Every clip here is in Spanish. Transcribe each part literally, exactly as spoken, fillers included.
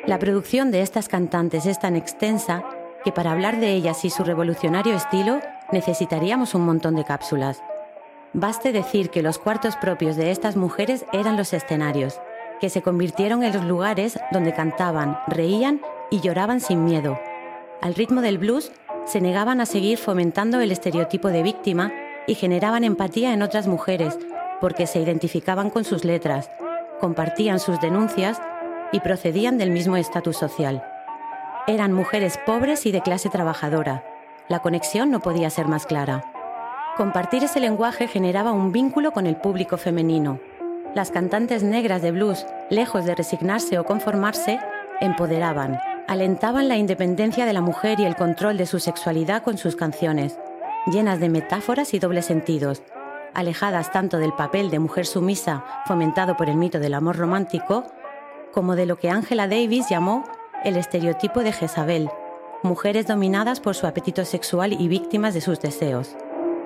La producción de estas cantantes es tan extensa que para hablar de ellas y su revolucionario estilo necesitaríamos un montón de cápsulas. Baste decir que los cuartos propios de estas mujeres eran los escenarios, que se convirtieron en los lugares donde cantaban, reían y lloraban sin miedo. Al ritmo del blues, se negaban a seguir fomentando el estereotipo de víctima y generaban empatía en otras mujeres porque se identificaban con sus letras, compartían sus denuncias y procedían del mismo estatus social. Eran mujeres pobres y de clase trabajadora. La conexión no podía ser más clara. Compartir ese lenguaje generaba un vínculo con el público femenino. Las cantantes negras de blues, lejos de resignarse o conformarse, empoderaban, alentaban la independencia de la mujer y el control de su sexualidad con sus canciones, llenas de metáforas y dobles sentidos, alejadas tanto del papel de mujer sumisa fomentado por el mito del amor romántico, como de lo que Angela Davis llamó el estereotipo de Jezabel, mujeres dominadas por su apetito sexual y víctimas de sus deseos.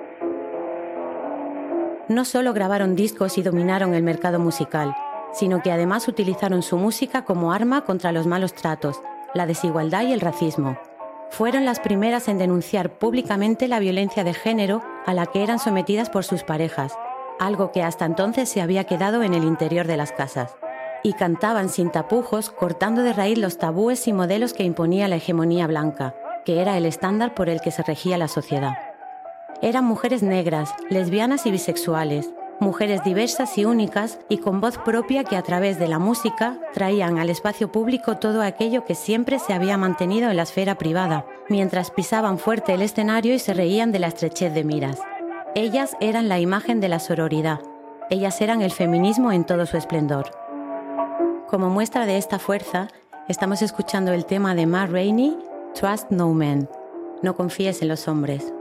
No solo grabaron discos y dominaron el mercado musical, sino que además utilizaron su música como arma contra los malos tratos, la desigualdad y el racismo. Fueron las primeras en denunciar públicamente la violencia de género a la que eran sometidas por sus parejas, algo que hasta entonces se había quedado en el interior de las casas. Y cantaban sin tapujos, cortando de raíz los tabúes y modelos que imponía la hegemonía blanca, que era el estándar por el que se regía la sociedad. Eran mujeres negras, lesbianas y bisexuales, mujeres diversas y únicas y con voz propia que a través de la música traían al espacio público todo aquello que siempre se había mantenido en la esfera privada, mientras pisaban fuerte el escenario y se reían de la estrechez de miras. Ellas eran la imagen de la sororidad, ellas eran el feminismo en todo su esplendor. Como muestra de esta fuerza, estamos escuchando el tema de Ma Rainey, Trust No Man, no confíes en los hombres.